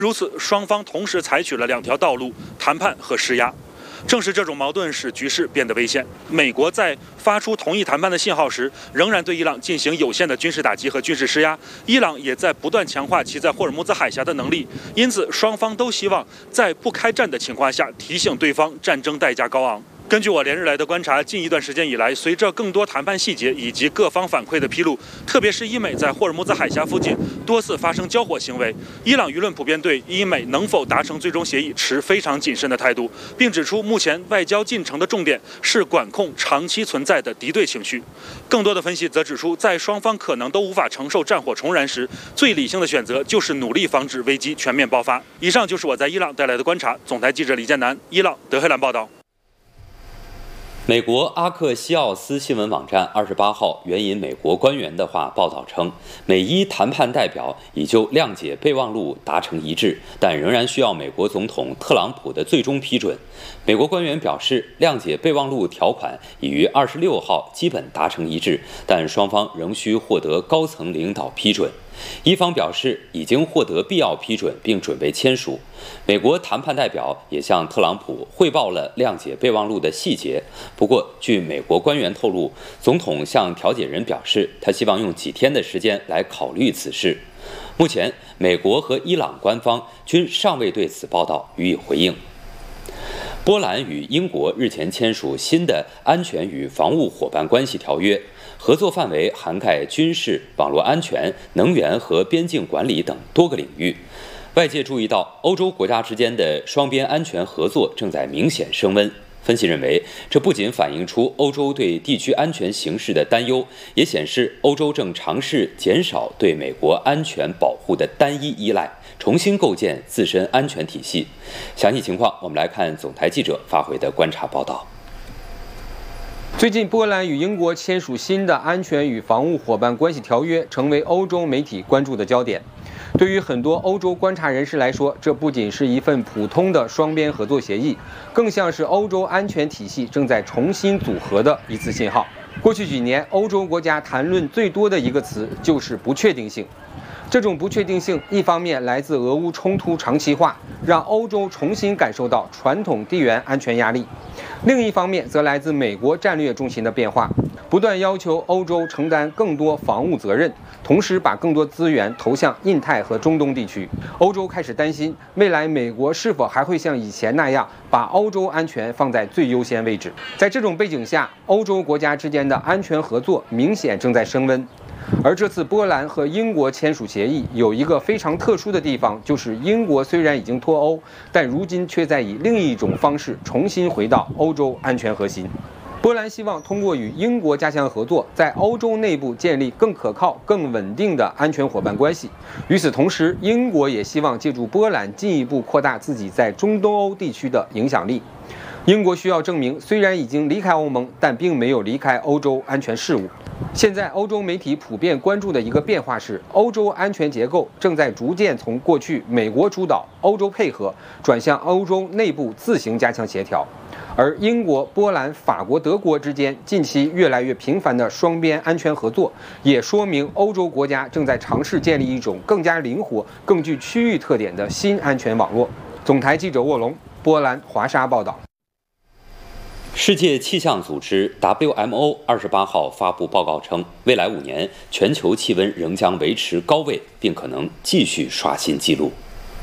如此，双方同时采取了两条道路：谈判和施压。正是这种矛盾使局势变得危险。美国在发出同意谈判的信号时，仍然对伊朗进行有限的军事打击和军事施压。伊朗也在不断强化其在霍尔木兹海峡的能力。因此，双方都希望在不开战的情况下提醒对方战争代价高昂。根据我连日来的观察，近一段时间以来，随着更多谈判细节以及各方反馈的披露，特别是伊美在霍尔木兹海峡附近多次发生交火行为，伊朗舆论普遍对伊美能否达成最终协议持非常谨慎的态度，并指出目前外交进程的重点是管控长期存在的敌对情绪。更多的分析则指出，在双方可能都无法承受战火重燃时，最理性的选择就是努力防止危机全面爆发。以上就是我在伊朗带来的观察。总台记者李建南，伊朗德黑兰报道。 美国阿克西奥斯新闻网站28号援引美国官员的话报道称，美伊谈判代表已就谅解备忘录达成一致，但仍然需要美国总统特朗普的最终批准。美国官员表示，谅解备忘录条款已于26号基本达成一致，但双方仍需获得高层领导批准。伊方表示已经获得必要批准，并准备签署。美国谈判代表也向特朗普汇报了谅解备忘录的细节。不过，据美国官员透露，总统向调解人表示，他希望用几天的时间来考虑此事。目前，美国和伊朗官方均尚未对此报道予以回应。波兰与英国日前签署新的安全与防务伙伴关系条约，合作范围涵盖军事、网络安全、能源和边境管理等多个领域。外界注意到，欧洲国家之间的双边安全合作正在明显升温。分析认为，这不仅反映出欧洲对地区安全形势的担忧，也显示欧洲正尝试减少对美国安全保护的单一依赖，重新构建自身安全体系。详细情况，我们来看总台记者发回的观察报道。 最近，波兰与英国签署新的安全与防务伙伴关系条约，成为欧洲媒体关注的焦点。对于很多欧洲观察人士来说，这不仅是一份普通的双边合作协议，更像是欧洲安全体系正在重新组合的一次信号。过去几年，欧洲国家谈论最多的一个词就是不确定性。这种不确定性，一方面来自俄乌冲突长期化，让欧洲重新感受到传统地缘安全压力；另一方面，则来自美国战略重心的变化，不断要求欧洲承担更多防务责任，同时把更多资源投向印太和中东地区。欧洲开始担心，未来美国是否还会像以前那样把欧洲安全放在最优先位置。在这种背景下，欧洲国家之间的安全合作明显正在升温。而这次波兰和英国签署协议有一个非常特殊的地方，就是英国虽然已经脱欧，但如今却在以另一种方式重新回到欧洲安全核心。波兰希望通过与英国加强合作，在欧洲内部建立更可靠、更稳定的安全伙伴关系。与此同时，英国也希望借助波兰进一步扩大自己在中东欧地区的影响力。英国需要证明，虽然已经离开欧盟，但并没有离开欧洲安全事务。现在，欧洲媒体普遍关注的一个变化是，欧洲安全结构正在逐渐从过去美国主导、欧洲配合，转向欧洲内部自行加强协调。而英国、波兰、法国、德国之间近期越来越频繁的双边安全合作，也说明欧洲国家正在尝试建立一种更加灵活、更具区域特点的新安全网络。总台记者沃龙，波兰华沙报道。 世界气象组织 WMO 28号发布报告称，未来5年全球气温仍将维持高位，并可能继续刷新纪录。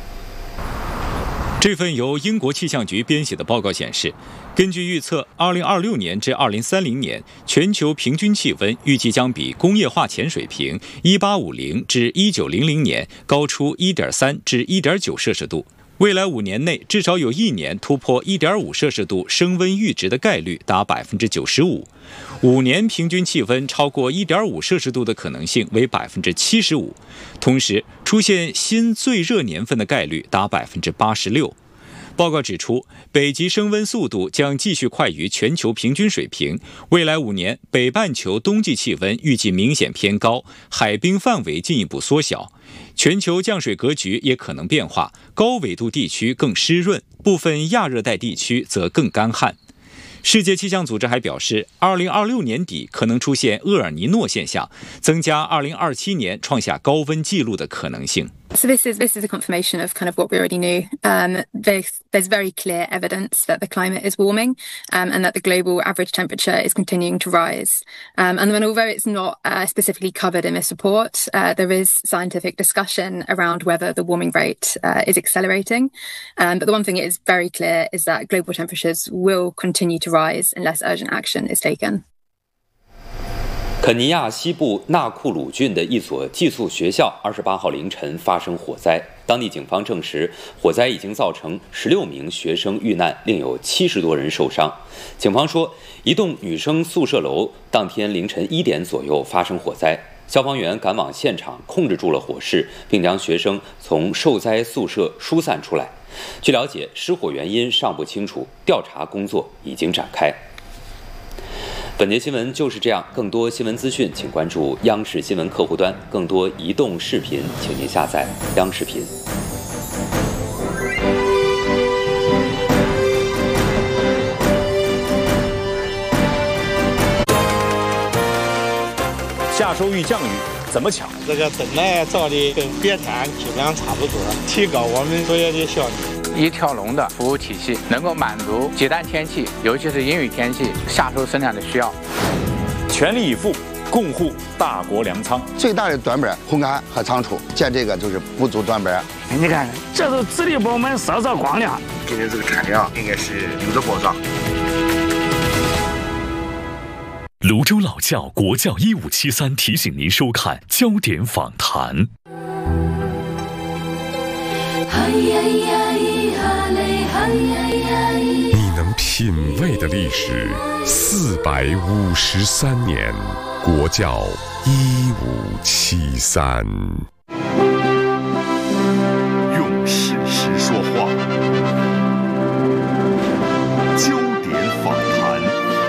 这份由英国气象局编写的报告显示，根据预测，2026年至2030年，全球平均气温预计将比工业化前水平1850至1900年高出1.3至1.9摄氏度。未来5年内，至少有1年突破1.5摄氏度升温阈值的概率达95%，5年平均气温超过1.5摄氏度的可能性为75%，同时出现新最热年份的概率达86%。报告指出，北极升温速度将继续快于全球平均水平。未来5年，北半球冬季气温预计明显偏高，海冰范围进一步缩小，全球降水格局也可能变化，高纬度地区更湿润，部分亚热带地区则更干旱。 世界气象组织还表示，2026年底可能出现厄尔尼诺现象，增加2027年创下高温纪录的可能性。 So this is a confirmation of kind of what we already knew. There's very clear evidence that the climate is warming, and that the global average temperature is continuing to rise. And then, although it's not specifically covered in this report, there is scientific discussion around whether the warming rate is accelerating. But the one thing that is very clear is that global temperatures will continue to rise unless urgent action is taken. 肯尼亚西部纳库鲁郡的一所寄宿学校28号凌晨发生火灾，当地警方证实，火灾已经造成16名学生遇难，另有70多人受伤。警方说，一栋女生宿舍楼当天凌晨1点左右发生火灾，消防员赶往现场控制住了火势，并将学生从受灾宿舍疏散出来。据了解，失火原因尚不清楚，调查工作已经展开。本节新闻就是这样，更多新闻资讯请关注央视新闻客户端，更多移动视频请您下载央视频。 下周遇降雨怎么抢？ 这个本来造的跟别田质量差不多，提高我们作业的效率。 一条龙的服务体系能够满足极端天气，尤其是阴雨天气夏收生产的需要。 全力以赴，共护大国粮仓。 最大的短板，烘干和仓储，见这个就是不足短板。 你看，这都直立保本，烧造光亮。 今天这个产量应该是有的保障。 泸州老窖国窖1573提醒您收看焦点访谈。 你能品味的历史453年，国窖1573。 用事实说话，焦点访谈。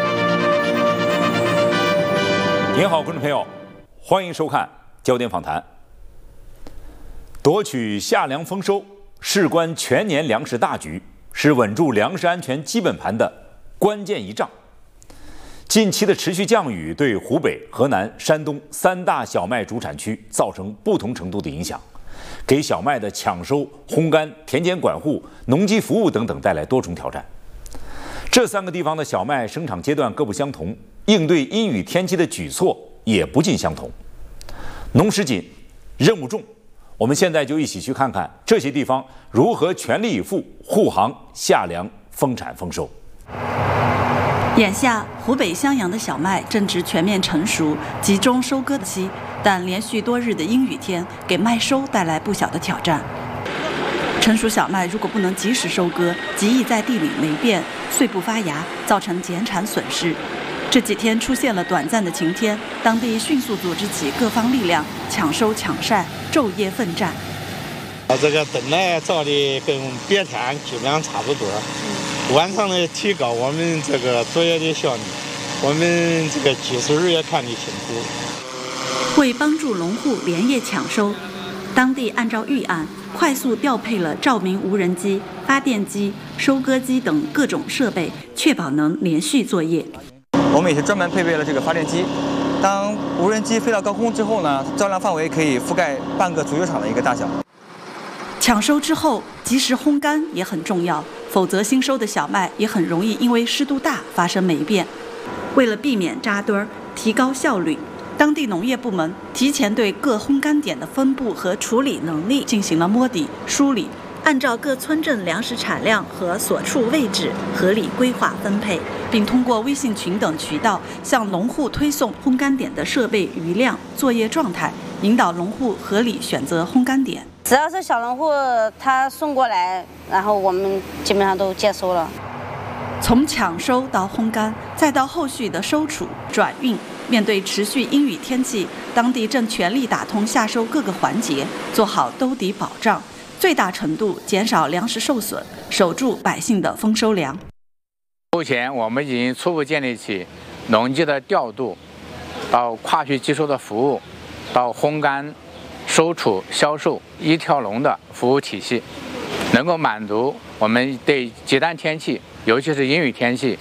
您好，观众朋友，欢迎收看焦点访谈。夺取夏粮丰收，事关全年粮食大局，是稳住粮食安全基本盘的关键一仗。近期的持续降雨对湖北、河南、山东3大小麦主产区造成不同程度的影响，给小麦的抢收、烘干、田间管护、农机服务等等带来多重挑战。这3个地方的小麦生长阶段各不相同，应对阴雨天气的举措也不尽相同。农时紧，任务重。我们现在就一起去看看这些地方如何全力以赴护航夏粮丰产丰收。 眼下，湖北襄阳的小麦正值全面成熟、集中收割的期，但连续多日的阴雨天给麦收带来不小的挑战。成熟小麦如果不能及时收割，极易在地里霉变、碎不发芽，造成减产损失。这几天出现了短暂的晴天，当地迅速组织起各方力量抢收抢晒，昼夜奋战。 这个本来造的跟别田质量差不多，晚上呢提高我们这个作业的效率，我们这个技术人也看得清楚。 为帮助农户连夜抢收，当地按照预案快速调配了照明无人机、发电机、收割机等各种设备，确保能连续作业。 我们也是专门配备了这个发电机，当无人机飞到高空之后呢，照亮范围可以覆盖半个足球场的一个大小。 抢收之后及时烘干也很重要，否则新收的小麦也很容易因为湿度大发生霉变。为了避免扎堆儿，提高效率，当地农业部门提前对各烘干点的分布和处理能力进行了摸底梳理，按照各村镇粮食产量和所处位置合理规划分配，并通过微信群等渠道向农户推送烘干点的设备余量、作业状态，引导农户合理选择烘干点。 只要是小农户他送过来，然后我们基本上都接收了。 从抢收到烘干，再到后续的收储、转运，面对持续阴雨天气，当地正全力打通夏收各个环节，做好兜底保障，最大程度减少粮食受损，守住百姓的丰收粮。 目前我们已经初步建立起农机的调度，到跨区集收的服务，到烘干、收储、销售一条龙的服务体系，能够满足我们对极端天气，尤其是阴雨天气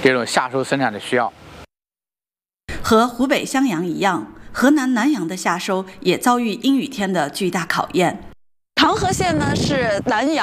这种夏收生产的需要。 和湖北襄阳一样，河南南阳的夏收也遭遇阴雨天的巨大考验。 唐河县呢是南阳